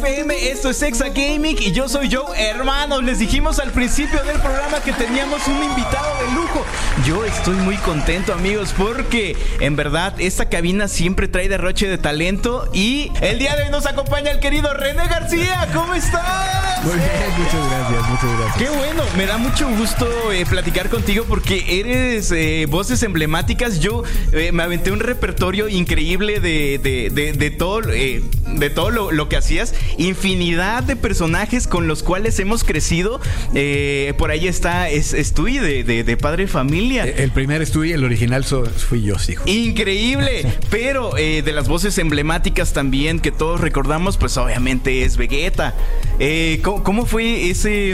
Esto es Exa Gaming y yo soy Joe. Hermanos, les dijimos al principio del programa que teníamos un invitado de lujo. Yo estoy muy contento, amigos, porque en verdad esta cabina siempre trae derroche de talento. Y el día de hoy nos acompaña el querido René García. ¿Cómo estás? Muy bien, muchas gracias. Qué bueno, me da mucho gusto platicar contigo porque eres voces emblemáticas. Yo me aventé un repertorio increíble de todo lo que hacías. Infinidad de personajes con los cuales hemos crecido. Por ahí está Stewie de Padre Familia. El primer Stewie, el original fui yo, hijo. Increíble. Pero de las voces emblemáticas también que todos recordamos, pues obviamente es Vegeta. ¿Cómo fue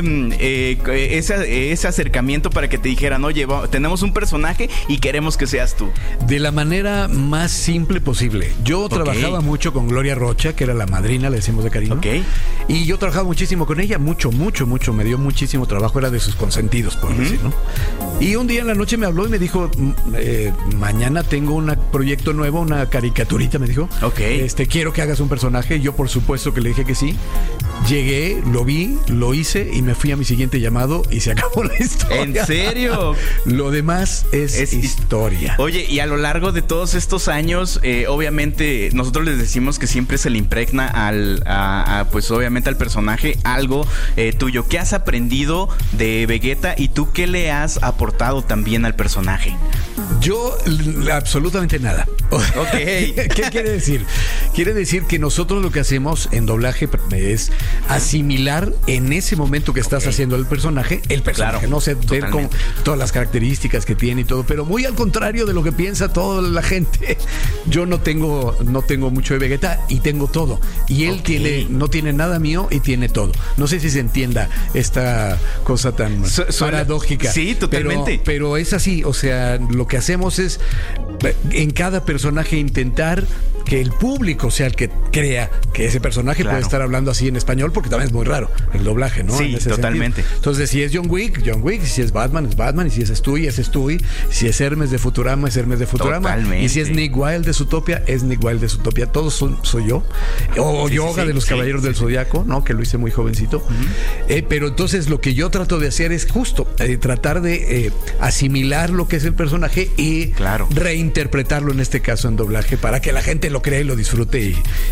ese acercamiento para que te dijeran, oye, tenemos un personaje y queremos que seas tú? De la manera más simple posible. Yo trabajaba mucho con Gloria Rocha, que era la madrina, le decimos de cariño. Y yo trabajaba muchísimo con ella, mucho. Me dio muchísimo trabajo, era de sus consentidos, por decir, ¿no? Y un día en la noche me habló y me dijo, mañana tengo un proyecto nuevo, una caricaturita, me dijo. Quiero que hagas un personaje. Yo, por supuesto, que le dije que sí. Llegué, lo vi, lo hice y me fui a mi siguiente llamado y se acabó la historia. ¿En serio? Lo demás es historia. Oye, y a lo largo de todos estos años, obviamente, nosotros les decimos que siempre se le impregna pues obviamente al personaje algo tuyo. ¿Qué has aprendido de Vegeta y tú qué le has aportado también al personaje? Yo, absolutamente nada. ¿Qué quiere decir? Quiere decir que nosotros lo que hacemos en doblaje es asimilar en ese momento que estás haciendo el personaje, claro, no sé, ver con todas las características que tiene y todo, pero muy al contrario de lo que piensa toda la gente. Yo no tengo mucho de Vegeta y tengo todo. Y él no tiene nada mío y tiene todo. No sé si se entienda esta cosa tan paradójica. Sí, totalmente. Pero es así, o sea, lo que hacemos es en cada personaje intentar que el público sea el que crea que ese personaje puede estar hablando así en español, porque también es muy raro el doblaje, ¿no? Sí, totalmente. Sentido. Entonces, si es John Wick, si es Batman, y si es Stewie, si es Hermes de Futurama, es Hermes de Futurama, totalmente. Y si es Nick Wilde de Zootopia, es Nick Wilde de Zootopia. Todos soy yo. O Yoga de los Caballeros del Zodiaco, ¿no? Que lo hice muy jovencito. Pero entonces lo que yo trato de hacer es justo tratar de asimilar lo que es el personaje y reinterpretarlo, en este caso en doblaje, para que la gente lo cree, lo disfrute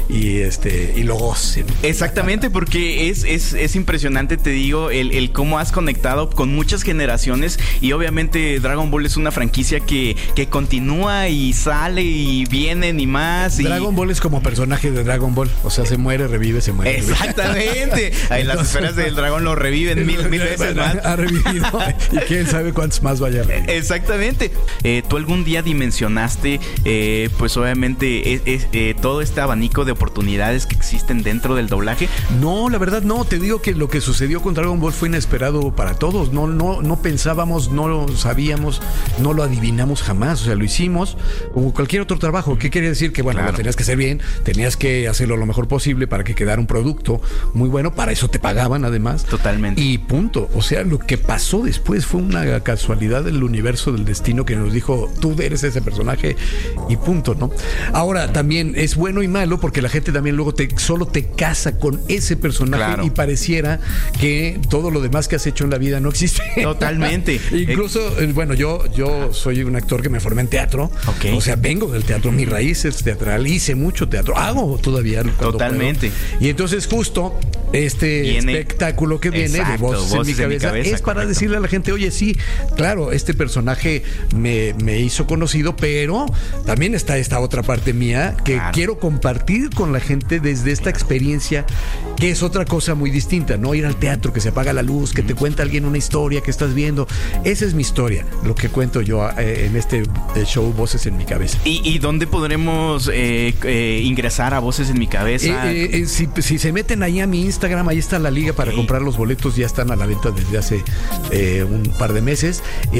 y lo goce, ¿no? Exactamente, porque es impresionante, te digo, el cómo has conectado con muchas generaciones. Y obviamente Dragon Ball es una franquicia que continúa y sale y vienen y más. Dragon Ball es como personaje de Dragon Ball, o sea, se muere, revive, se muere. Exactamente. Ahí las esferas del dragón lo reviven mil veces más. Ha revivido y quién sabe cuántos más vaya a revivir. Exactamente. ¿Tú algún día dimensionaste, pues obviamente todo este abanico de oportunidades que existen dentro del doblaje? No, la verdad no. Te digo que lo que sucedió con Dragon Ball fue inesperado para todos. No pensábamos, no lo sabíamos, no lo adivinamos jamás. O sea, lo hicimos como cualquier otro trabajo. ¿Qué quiere decir? Que bueno, lo tenías que hacer bien, tenías que hacerlo lo mejor posible para que quedara un producto muy bueno. Para eso te pagaban, además. Totalmente. Y punto. O sea, lo que pasó después fue una casualidad del universo, del destino, que nos dijo, tú eres ese personaje y punto, ¿no? Ahora, también es bueno y malo porque la gente también luego solo te casa con ese personaje y pareciera que todo lo demás que has hecho en la vida no existe. Totalmente. Incluso, bueno, yo soy un actor que me formé en teatro. O sea, vengo del teatro, mi raíz es teatral, hice mucho teatro, hago todavía totalmente puedo. Y entonces justo espectáculo que viene de Voces en mi cabeza es para decirle a la gente, oye, sí, claro, este personaje me hizo conocido, pero también está esta otra parte mía que quiero compartir con la gente desde esta experiencia, que es otra cosa muy distinta, no ir al teatro, que se apaga la luz, que te cuenta alguien una historia que estás viendo. Esa es mi historia, lo que cuento yo en este show Voces en mi cabeza. ¿Y dónde podremos ingresar a Voces en mi cabeza? Si se meten ahí a mi Instagram, ahí está la liga para comprar los boletos, ya están a la venta desde hace un par de meses.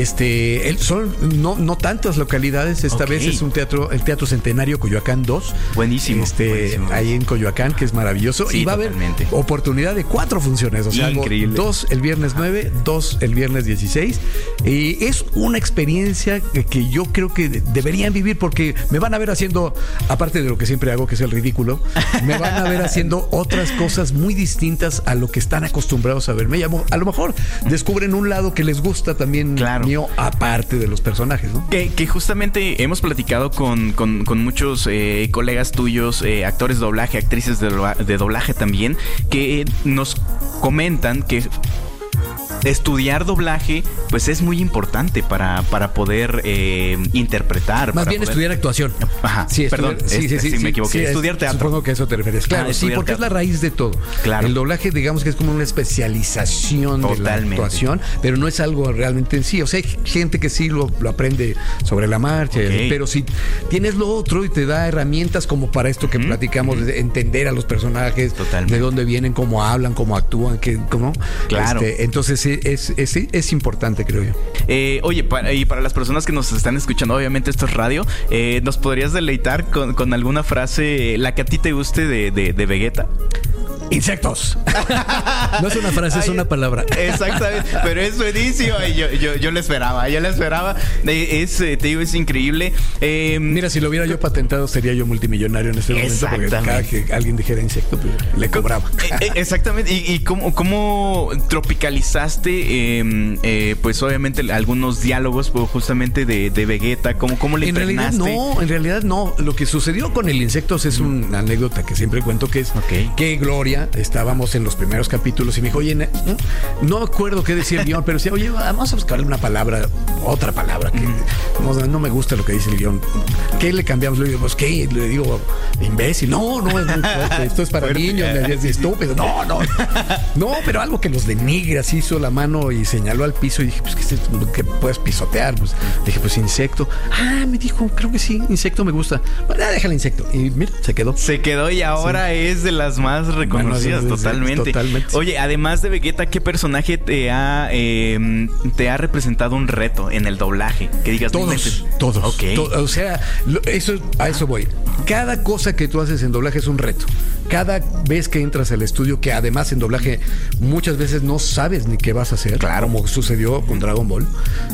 Son no tantas localidades, esta vez es el Teatro Centenario Coyoacán 2. Buenísimo. Ahí en Coyoacán, que es maravilloso. Sí, y va a haber Totalmente. Oportunidad de 4 funciones. O sea, increíble. 2 el viernes 9, 2 el viernes 16. Y es una experiencia que yo creo que deberían vivir, porque me van a ver haciendo, aparte de lo que siempre hago, que es el ridículo, me van a ver haciendo otras cosas muy distintas a lo que están acostumbrados a verme. Y a lo mejor descubren un lado que les gusta también mío, aparte de los personajes, ¿no? Que justamente hemos platicado con muchos colegas tuyos, actores de doblaje, actrices de doblaje también, que nos comentan que estudiar doblaje pues es muy importante para poder interpretar. Más bien estudiar actuación. Ajá, sí, perdón, sí, me equivoqué. Estudiar teatro. Supongo que a eso te refieres. Claro, sí, porque es la raíz de todo. Claro. El doblaje, digamos que es como una especialización de la actuación, pero no es algo realmente en sí. O sea, hay gente que sí lo aprende sobre la marcha, pero si tienes lo otro y te da herramientas como para esto que platicamos, de entender a los personajes, de dónde vienen, cómo hablan, cómo actúan, cómo. Claro. Entonces es importante, creo yo. Oye, y para las personas que nos están escuchando, obviamente esto es radio, ¿nos podrías deleitar con alguna frase, la que a ti te guste de Vegeta? Insectos. No es una frase, es una palabra. Exactamente, pero es buenísimo. Yo lo esperaba. Te digo, es increíble. Mira, si lo hubiera yo patentado, sería yo multimillonario en este momento, porque cada que alguien dijera insecto, pues le cobraba. Exactamente. ¿Y cómo tropicalizaste, pues obviamente, algunos diálogos justamente de Vegeta? ¿Cómo le impregnaste? En realidad no. Lo que sucedió con el Insectos es una anécdota que siempre cuento, que es que Gloria, estábamos en los primeros capítulos y me dijo, oye, no me acuerdo qué decía el guión, pero decía, oye, vamos a buscarle una palabra, otra palabra que no me gusta lo que dice el guión. ¿Qué le cambiamos? Le digo, pues, ¿qué? Le digo, imbécil. No, es muy fuerte. Esto es para niños. Es estúpido. No, pero algo que los denigre. Así hizo la mano y señaló al piso y dije, pues, ¿qué puedes pisotear? Pues dije, pues, insecto. Me dijo, creo que sí, insecto me gusta. Bueno, déjale insecto. Y mira, se quedó y ahora es de las más reconocidas. Totalmente. Oye, además de Vegeta, ¿qué personaje te ha representado un reto en el doblaje? Que digas, todos. Okay. O sea, a eso voy. Cada cosa que tú haces en doblaje es un reto. Cada vez que entras al estudio, que además en doblaje muchas veces no sabes ni qué vas a hacer, como sucedió con Dragon Ball.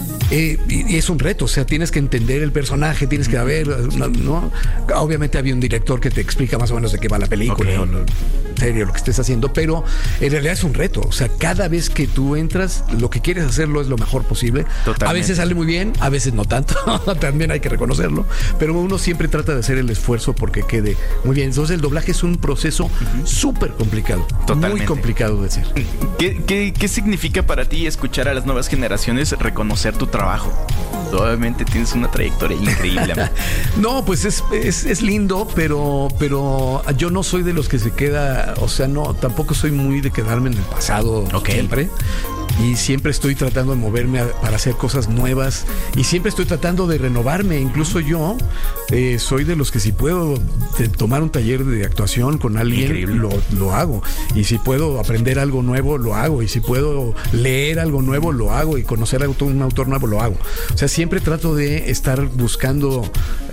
Y es un reto, o sea, tienes que entender el personaje, tienes que ver, ¿no? Obviamente había un director que te explica más o menos de qué va la película, o la serie, lo que estés haciendo, pero en realidad es un reto. O sea, cada vez que tú entras, lo que quieres hacerlo es lo mejor posible. Totalmente. A veces sale muy bien, a veces no tanto, también hay que reconocerlo, pero uno siempre trata de hacer el esfuerzo porque quede muy bien. Entonces el doblaje es un proceso súper complicado, muy complicado de hacer. ¿Qué significa para ti escuchar a las nuevas generaciones reconocer tu trabajo? Obviamente tienes una trayectoria increíble. No, pues es lindo, pero yo no soy de los que se queda, o sea, no, tampoco soy muy de quedarme en el pasado siempre. Y siempre estoy tratando de moverme para hacer cosas nuevas y siempre estoy tratando de renovarme. Incluso yo soy de los que si puedo tomar un taller de actuación con alguien, lo hago. Y si puedo aprender algo nuevo, lo hago. Y si puedo leer algo nuevo, lo hago. Y conocer a un autor nuevo, lo hago. O sea, siempre trato de estar buscando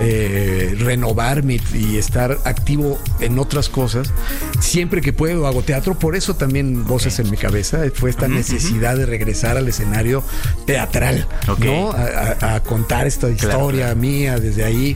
renovarme y estar activo en otras cosas. Siempre que puedo hago teatro. Por eso también Voces en mi cabeza. Fue esta necesidad de regresar al escenario teatral, ¿no? A contar esta historia mía desde ahí.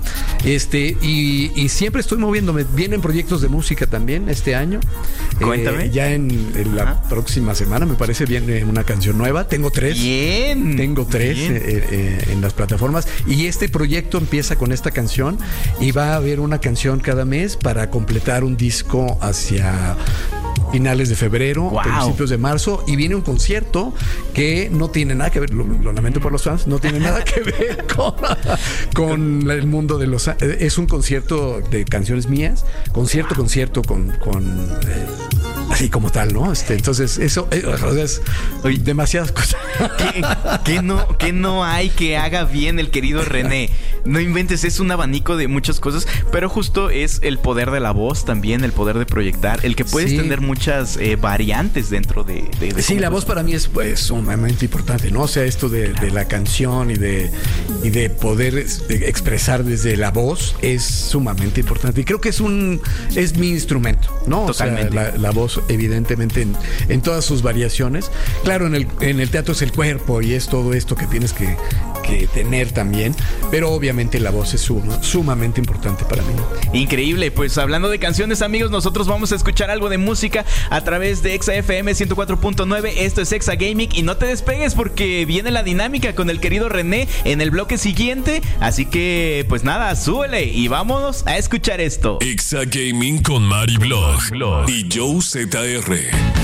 Y siempre estoy moviéndome. Vienen proyectos de música también este año. Cuéntame. Ya en la próxima semana, me parece, viene una canción nueva. Tengo 3. Bien. Tengo 3 en las plataformas. Y este proyecto empieza con esta canción y va a haber una canción cada mes para completar un disco hacia finales de febrero, principios de marzo, y viene un concierto que no tiene nada que ver, lo lamento por los fans, no tiene nada que ver con el mundo de los... Es un concierto de canciones mías, concierto con así como tal, ¿no? Entonces, eso es demasiadas cosas. ¿Qué no hay que haga bien el querido René? no inventes, es un abanico de muchas cosas, pero justo es el poder de la voz también, el poder de proyectar, el que puedes tener muchas variantes dentro de sí, la voz para mí es pues sumamente importante, ¿no? O sea, esto de la canción y de poder expresar desde la voz es sumamente importante. Y creo que es mi instrumento, ¿no? Totalmente. O sea, la voz, evidentemente, en todas sus variaciones. Claro, en el teatro es el cuerpo y es todo esto que tienes que tener también, pero obviamente la voz es sumamente importante para mí. Increíble, pues hablando de canciones, amigos, nosotros vamos a escuchar algo de música a través de Exa FM 104.9. Esto es Exa Gaming y no te despegues porque viene la dinámica con el querido René en el bloque siguiente, así que pues nada, súbele y vámonos a escuchar esto. Exa Gaming con Mari Blog y Joe ZR.